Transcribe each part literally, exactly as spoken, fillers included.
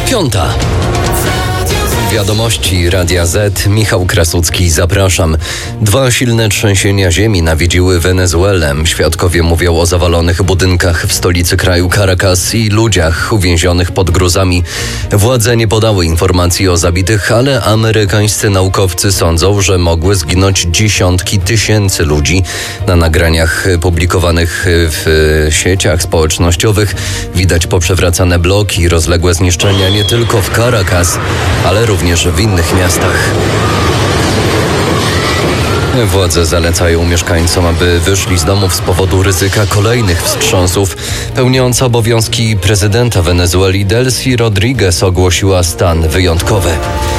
Piąta. Wiadomości Radia Z. Michał Krasucki, zapraszam. Dwa silne trzęsienia ziemi nawiedziły Wenezuelę. Świadkowie mówią o zawalonych budynkach w stolicy kraju Caracas i ludziach uwięzionych pod gruzami. Władze nie podały informacji o zabitych, ale amerykańscy naukowcy sądzą, że mogły zginąć dziesiątki tysięcy ludzi. Na nagraniach publikowanych w sieciach społecznościowych widać poprzewracane bloki i rozległe zniszczenia nie tylko w Caracas, ale również również w innych miastach. Władze zalecają mieszkańcom, aby wyszli z domów z powodu ryzyka kolejnych wstrząsów. Pełniąca obowiązki prezydenta Wenezueli Delcy Rodriguez ogłosiła stan wyjątkowy.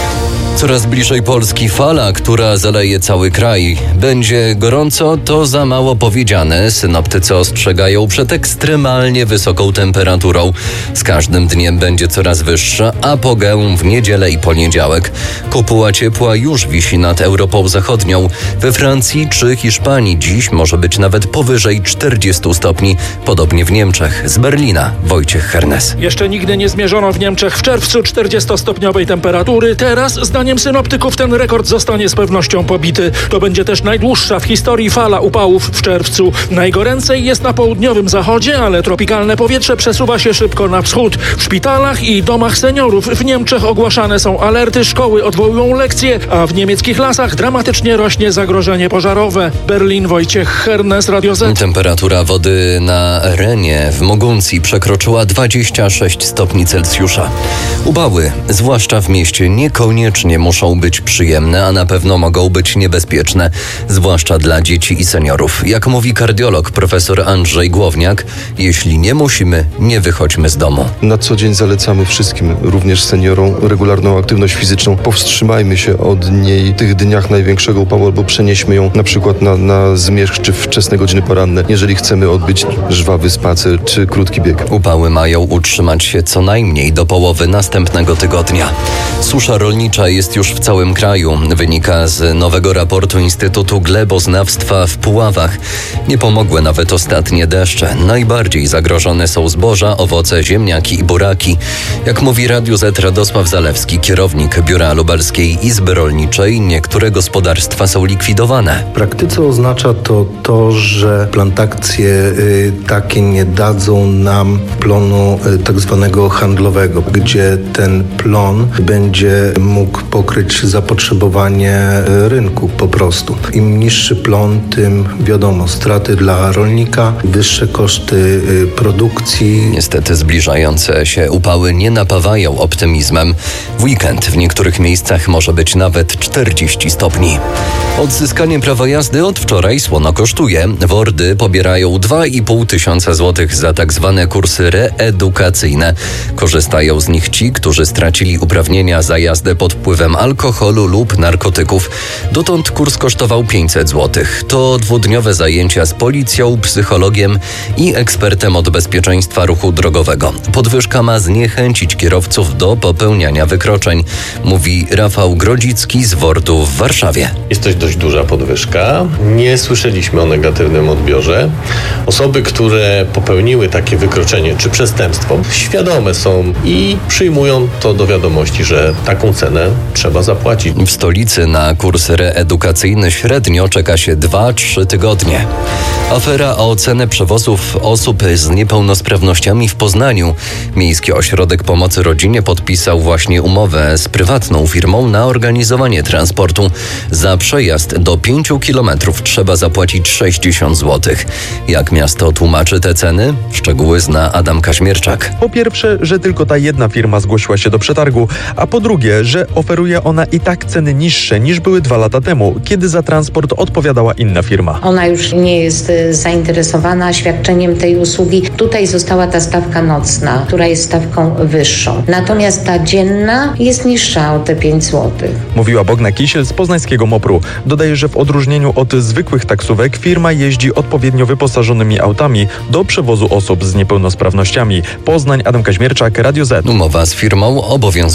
Coraz bliżej Polski fala, która zaleje cały kraj. Będzie gorąco, to za mało powiedziane. Synoptycy ostrzegają przed ekstremalnie wysoką temperaturą. Z każdym dniem będzie coraz wyższa, a apogeum w niedzielę i poniedziałek. Kopuła ciepła już wisi nad Europą Zachodnią. We Francji czy Hiszpanii dziś może być nawet powyżej czterdziestu stopni. Podobnie w Niemczech. Z Berlina Wojciech Hernes. Jeszcze nigdy nie zmierzono w Niemczech w czerwcu czterdziestostopniowej temperatury. Teraz zdaniem synoptyków ten rekord zostanie z pewnością pobity. To będzie też najdłuższa w historii fala upałów w czerwcu. Najgoręcej jest na południowym zachodzie, ale tropikalne powietrze przesuwa się szybko na wschód. W szpitalach i domach seniorów w Niemczech ogłaszane są alerty, szkoły odwołują lekcje, a w niemieckich lasach dramatycznie rośnie zagrożenie pożarowe. Berlin, Wojciech Hernes, Radio Z. Temperatura wody na Renie w Moguncji przekroczyła dwadzieścia sześć stopni Celsjusza. Upały, zwłaszcza w mieście, niekoniecznie muszą być przyjemne, a na pewno mogą być niebezpieczne, zwłaszcza dla dzieci i seniorów. Jak mówi kardiolog profesor Andrzej Głowniak, jeśli nie musimy, nie wychodźmy z domu. Na co dzień zalecamy wszystkim, również seniorom, regularną aktywność fizyczną. Powstrzymajmy się od niej w tych dniach największego upału albo przenieśmy ją na przykład na, na zmierzch czy wczesne godziny poranne, jeżeli chcemy odbyć żwawy spacer czy krótki bieg. Upały mają utrzymać się co najmniej do połowy następnego tygodnia. Susza rolnicza jest już w całym kraju. Wynika z nowego raportu Instytutu Gleboznawstwa w Puławach. Nie pomogły nawet ostatnie deszcze. Najbardziej zagrożone są zboża, owoce, ziemniaki i buraki. Jak mówi Radiu Z Radosław Zalewski, kierownik Biura Lubelskiej Izby Rolniczej, niektóre gospodarstwa są likwidowane. W praktyce oznacza to to, że plantacje y, takie nie dadzą nam plonu y, tak zwanego handlowego, gdzie ten plon będzie mógł pokryć zapotrzebowanie rynku po prostu. Im niższy plon, tym wiadomo, straty dla rolnika, wyższe koszty produkcji. Niestety zbliżające się upały nie napawają optymizmem. W weekend w niektórych miejscach może być nawet czterdzieści stopni. Odzyskanie prawa jazdy od wczoraj słono kosztuje. Wordy pobierają dwa i pół tysiąca złotych za tak zwane kursy reedukacyjne. Korzystają z nich ci, którzy stracili uprawnienia za jazdę pod wpływem alkoholu lub narkotyków. Dotąd kurs kosztował pięćset złotych. To dwudniowe zajęcia z policją, psychologiem i ekspertem od bezpieczeństwa ruchu drogowego. Podwyżka ma zniechęcić kierowców do popełniania wykroczeń, mówi Rafał Grodzicki z Wordu w Warszawie. Jest to dość duża podwyżka. Nie słyszeliśmy o negatywnym odbiorze. Osoby, które popełniły takie wykroczenie czy przestępstwo, świadome są i przyjmują to do wiadomości, że taką cenę trzeba zapłacić. W stolicy na kurs reedukacyjny średnio czeka się dwa trzy tygodnie. Afera o cenę przewozów osób z niepełnosprawnościami w Poznaniu. Miejski Ośrodek Pomocy Rodzinie podpisał właśnie umowę z prywatną firmą na organizowanie transportu. Za przejazd do pięciu kilometrów trzeba zapłacić sześćdziesiąt złotych. Jak miasto tłumaczy te ceny? Szczegóły zna Adam Kaźmierczak. Po pierwsze, że tylko ta jedna firma zgłosiła się do przetargu, a po drugie, że oferuje ona i tak ceny niższe niż były dwa lata temu, kiedy za transport odpowiadała inna firma. Ona już nie jest zainteresowana świadczeniem tej usługi. Tutaj została ta stawka nocna, która jest stawką wyższą. Natomiast ta dzienna jest niższa o te pięć złotych. Mówiła Bogna Kisiel z poznańskiego MOPR-u. Dodaje, że w odróżnieniu od zwykłych taksówek firma jeździ odpowiednio wyposażonymi autami do przewozu osób z niepełnosprawnościami. Poznań, Adam Kaźmierczak, Radio Z. Umowa z firmą obowiązuje do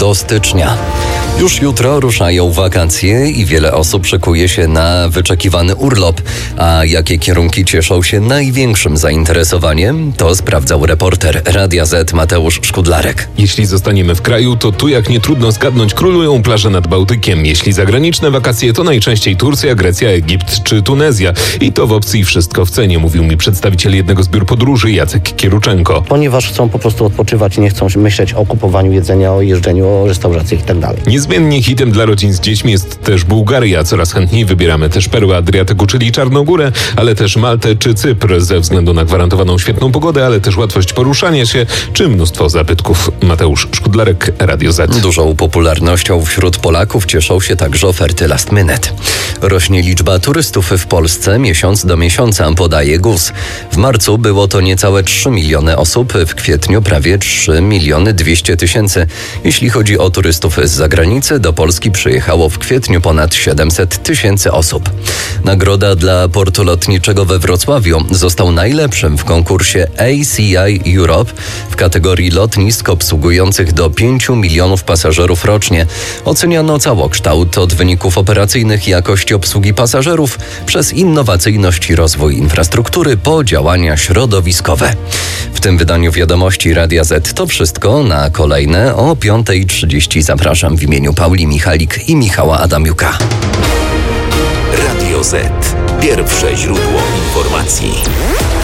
pierwszego stycznia. Już jutro ruszają wakacje i wiele osób szykuje się na wyczekiwany urlop. A jakie kierunki cieszą się największym zainteresowaniem, to sprawdzał reporter Radia Z Mateusz Szkudlarek. Jeśli zostaniemy w kraju, to tu jak nie trudno zgadnąć królują plaże nad Bałtykiem. Jeśli zagraniczne wakacje, to najczęściej Turcja, Grecja, Egipt czy Tunezja. I to w opcji wszystko w cenie, mówił mi przedstawiciel jednego z biur podróży Jacek Kieruczenko. Ponieważ chcą po prostu odpoczywać i nie chcą myśleć o kupowaniu jedzenia, o jeżdżeniu, o restauracjach i tak dalej. Niezmiennie hitem dla rodzin z dziećmi jest też Bułgaria. Coraz chętniej wybieramy też perłę Adriatyku, czyli Czarnogórę, ale też Maltę czy Cypr ze względu na gwarantowaną świetną pogodę, ale też łatwość poruszania się czy mnóstwo zabytków. Mateusz Szkudlarek, Radio Z. Dużą popularnością wśród Polaków cieszą się także oferty last minute. Rośnie liczba turystów w Polsce miesiąc do miesiąca, podaje G U S. W marcu było to niecałe trzy miliony osób, w kwietniu prawie trzy miliony dwieście tysięcy. Jeśli chodzi o turystów z zagranicy, do Polski przyjechało w kwietniu ponad siedemset tysięcy osób. Nagroda dla portu lotniczego we Wrocławiu został najlepszym w konkursie A C I Europe w kategorii lotnisk obsługujących do pięciu milionów pasażerów rocznie. Oceniano całokształt od wyników operacyjnych i jakości obsługi pasażerów przez innowacyjność i rozwój infrastruktury po działania środowiskowe. W tym wydaniu Wiadomości Radia Z to wszystko. Na kolejne o piąta trzydzieści zapraszam w imieniu Pauli Michalik i Michała Adamiuka. Radio Z. Pierwsze źródło informacji.